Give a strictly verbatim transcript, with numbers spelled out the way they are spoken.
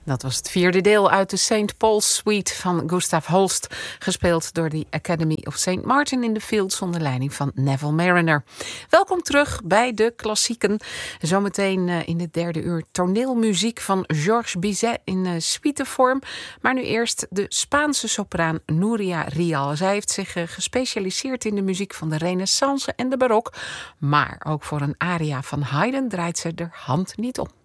Dat was het vierde deel uit de Saint Paul's Suite van Gustav Holst, gespeeld door de Academy of Saint Martin in the Fields onder leiding van Neville Marriner. Welkom terug bij de klassieken. Zometeen in het derde uur toneelmuziek van Georges Bizet in uh, suitevorm. Maar nu eerst de Spaanse sopraan Núria Rial. Zij heeft zich uh, gespecialiseerd in de muziek van de Renaissance en de barok. Maar ook voor een aria van Haydn draait ze er hand niet om.